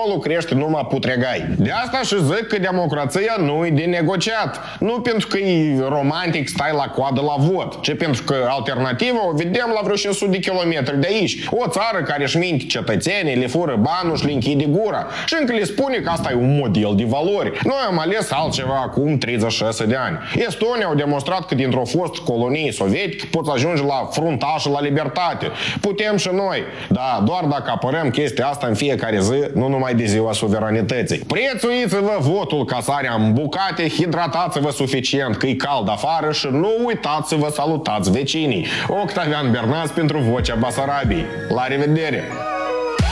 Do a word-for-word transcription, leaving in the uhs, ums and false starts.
petrolul crește numai putregai. De asta și zic că democrația nu e de negociat. Nu pentru că e romantic stai la coadă la vot, ci pentru că alternativa o vedem la vreo cinci sute de kilometri de aici. O țară care își minte cetățenii, le fură banul și le închide gura. Și încă le spune că asta e un model de valori. Noi am ales altceva acum treizeci și șase de ani. Estonia au demonstrat că dintr-o fost colonie sovietică poți ajunge la fruntașul la libertate. Putem și noi, dar doar dacă apărăm chestia asta în fiecare zi, nu numai de ziua suveranității. Prețuiți-vă votul ca sarea în bucate, hidratați-vă suficient că e cald afară și nu uitați să vă salutați vecinii. Octavian Bernas pentru Vocea Basarabiei. La revedere!